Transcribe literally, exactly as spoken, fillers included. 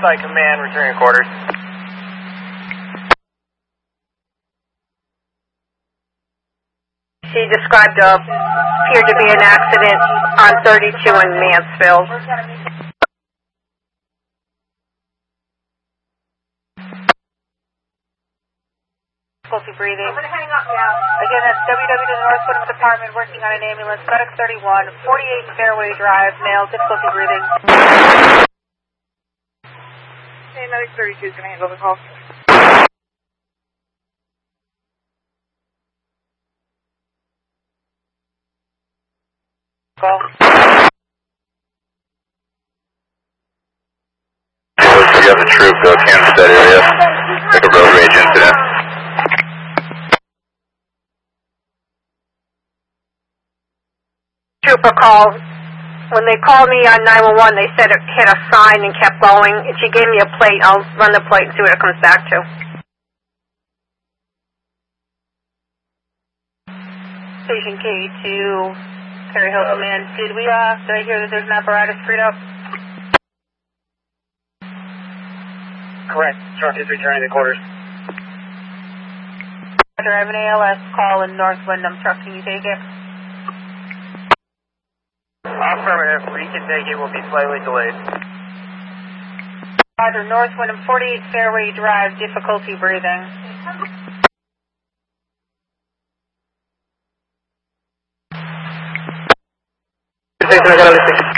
Northside Command, returning quarters. She described a, appeared to be an accident on thirty-two in Mansfield. Difficulty breathing. I'm going to hang up now. Again, that's W W to the Northwood Department working on an ambulance. FedEx thirty-one, forty-eight Fairway Drive, male, difficulty breathing. Hey, Medic thirty-two is going to handle the call. Call. We have the troop uh, canvassed that area, like a road rage incident. Trooper called. When they called me on nine one one, they said it hit a sign and kept going. And she gave me a plate. I'll run the plate and see what it comes back to. Station K two, Perry Hill Command. Did we, uh, did I hear that there's an apparatus freed up? Correct. Truck is returning to quarters. Roger, I have an A L S call in North Wyndham truck. Can you take it? Affirmative. We can take it. We'll be slightly delayed. Roger, North Wyndham, forty-eight Fairway Drive, difficulty breathing. Station, I got a listing.